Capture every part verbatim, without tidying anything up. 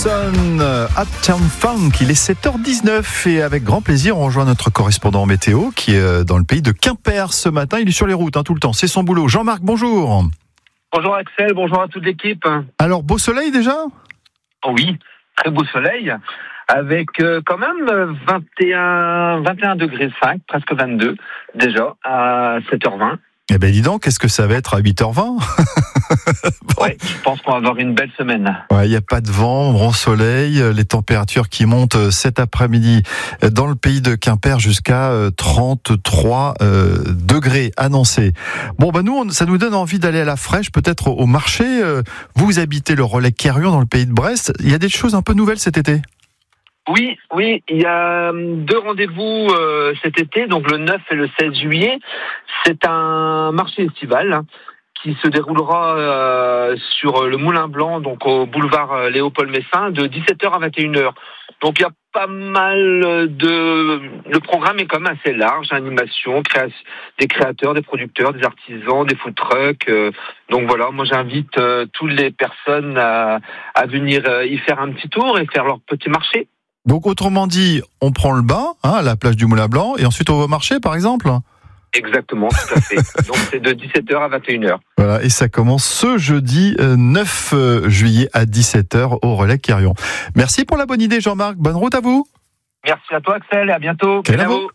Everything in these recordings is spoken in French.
Uptown Funk, il est sept heures dix-neuf et avec grand plaisir on rejoint notre correspondant météo qui est dans le pays de Quimper ce matin. Il est sur les routes hein, tout le temps, c'est son boulot. Jean-Marc, bonjour. Bonjour Axel, bonjour à toute l'équipe. Alors beau soleil déjà ? Oui, très beau soleil avec euh, quand même vingt et un, vingt et un degrés cinq, presque vingt-deux déjà à sept heures vingt. Eh ben dis donc, qu'est-ce que ça va être à huit heures vingt ? Bon. Ouais, je pense qu'on va avoir une belle semaine. Ouais, il n'y a pas de vent, bon soleil, les températures qui montent cet après-midi dans le pays de Quimper jusqu'à trente-trois euh, degrés annoncés. Bon, bah nous, on, ça nous donne envie d'aller à la fraîche, peut-être au marché. Vous habitez le Relais Quérion dans le pays de Brest. Il y a des choses un peu nouvelles cet été ? Oui, oui, il y a deux rendez-vous euh, cet été, donc le neuf et le seize juillet. C'est un marché estival hein, qui se déroulera euh, sur le Moulin Blanc, donc au boulevard Léopold Messin, de dix-sept heures à vingt et une heures. Donc il y a pas mal de... Le programme est quand même assez large, animation, création, des créateurs, des producteurs, des artisans, des food trucks. Euh, donc voilà, moi j'invite euh, toutes les personnes à, à venir euh, y faire un petit tour et faire leur petit marché. Donc autrement dit, on prend le bain hein, à la plage du Moulin Blanc et ensuite on va au marché par exemple ? Exactement, tout à fait. Donc c'est de dix-sept heures à vingt et une heures. Voilà, et ça commence ce jeudi neuf juillet à dix-sept heures au Relais Quérion. Merci pour la bonne idée Jean-Marc, bonne route à vous. Merci à toi Axel et à bientôt. Ciao.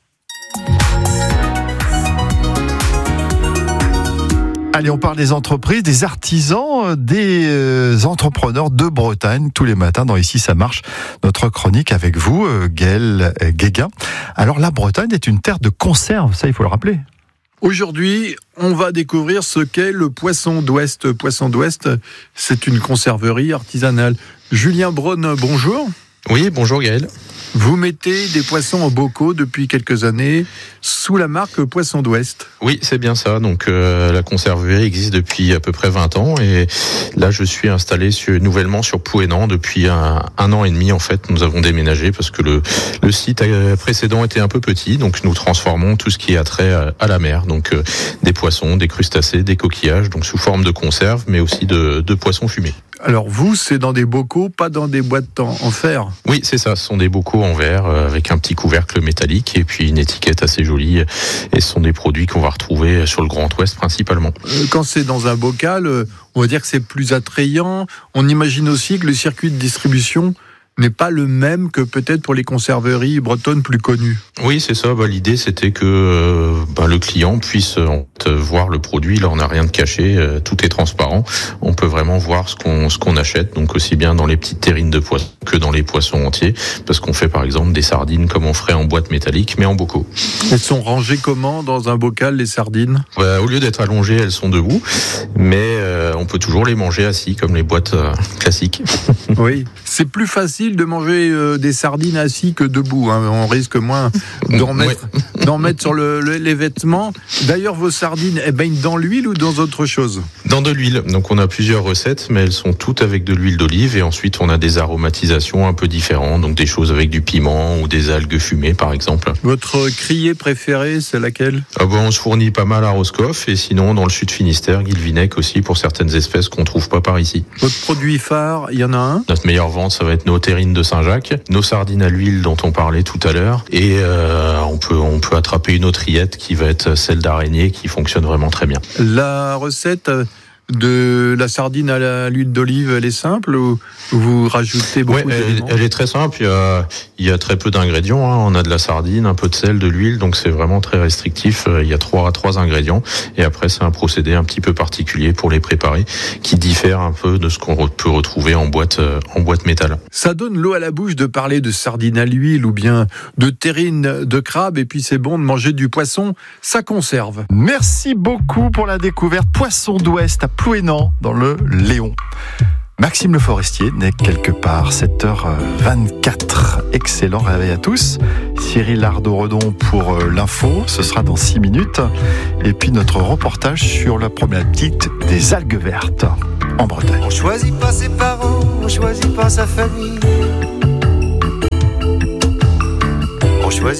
Allez, on parle des entreprises, des artisans, des entrepreneurs de Bretagne tous les matins dans Ici ça marche. Notre chronique avec vous, Gaël Guéguin. Alors la Bretagne est une terre de conserve, ça il faut le rappeler. Aujourd'hui, on va découvrir ce qu'est le Poisson d'Ouest. Poisson d'Ouest, c'est une conserverie artisanale. Julien Braun, bonjour. Oui, bonjour Gaël. Vous mettez des poissons en bocaux depuis quelques années sous la marque Poisson d'Ouest. Oui, c'est bien ça. Donc euh, la conserverie existe depuis à peu près vingt ans et là je suis installé sur, nouvellement sur Pouénan depuis un, un an et demi en fait. Nous avons déménagé parce que le, le site précédent était un peu petit, donc nous transformons tout ce qui est attrait à, à la mer, donc euh, des poissons, des crustacés, des coquillages, donc sous forme de conserve, mais aussi de, de poissons fumés. Alors vous, c'est dans des bocaux, pas dans des boîtes en, en fer ? Oui, c'est ça. Ce sont des bocaux en verre euh, avec un petit couvercle métallique et puis une étiquette assez jolie. Et ce sont des produits qu'on va retrouver sur le Grand Ouest principalement. Quand c'est dans un bocal, on va dire que c'est plus attrayant. On imagine aussi que le circuit de distribution n'est pas le même que peut-être pour les conserveries bretonnes plus connues. Oui, c'est ça. Bah, l'idée, c'était que euh, bah, le client puisse euh, voir le produit. Là, on n'a rien de caché. Euh, tout est transparent. On peut vraiment voir ce qu'on, ce qu'on achète. Donc, aussi bien dans les petites terrines de poisson que dans les poissons entiers. Parce qu'on fait, par exemple, des sardines comme on ferait en boîte métallique, mais en bocaux. Elles sont rangées comment dans un bocal, les sardines ? Bah, au lieu d'être allongées, elles sont debout. Mais euh, on peut toujours les manger assis, comme les boîtes euh, classiques. Oui. C'est plus facile de manger euh, des sardines assis que debout. Hein. On risque moins d'en mettre, ouais. d'en mettre sur le, le, les vêtements. D'ailleurs, vos sardines, elles baignent dans l'huile ou dans autre chose ? Dans de l'huile. Donc, on a plusieurs recettes, mais elles sont toutes avec de l'huile d'olive. Et ensuite, on a des aromatisations un peu différentes. Donc, des choses avec du piment ou des algues fumées, par exemple. Votre criée préférée, c'est laquelle ? Ah bon, on se fournit pas mal à Roscoff. Et sinon, dans le sud Finistère, Guilvinec aussi, pour certaines espèces qu'on trouve pas par ici. Votre produit phare, il y en a un ? Notre meilleure vente, ça va être nos terrines de Saint-Jacques, nos sardines à l'huile dont on parlait tout à l'heure, et euh, on peut on peut attraper une autre rillette qui va être celle d'araignée qui fonctionne vraiment très bien. La recette de la sardine à l'huile d'olive, elle est simple ou vous rajoutez beaucoup ouais, d'éléments ? Elle, elle est très simple, il y a, il y a très peu d'ingrédients, hein. On a de la sardine, un peu de sel, de l'huile, donc c'est vraiment très restrictif. Il y a trois, trois ingrédients et après c'est un procédé un petit peu particulier pour les préparer qui diffère un peu de ce qu'on peut retrouver en boîte, en boîte métal. Ça donne l'eau à la bouche de parler de sardine à l'huile ou bien de terrine de crabe et puis c'est bon de manger du poisson, ça conserve. Merci beaucoup pour la découverte. Poisson d'Ouest à Plouénan dans le Léon. Maxime Le Forestier n'est quelque part, sept heures vingt-quatre. Excellent réveil à tous. Cyril Ardo-Redon pour l'info, ce sera dans six minutes. Et puis notre reportage sur la problématique des algues vertes en Bretagne. On choisit pas ses parents, on choisit pas sa famille.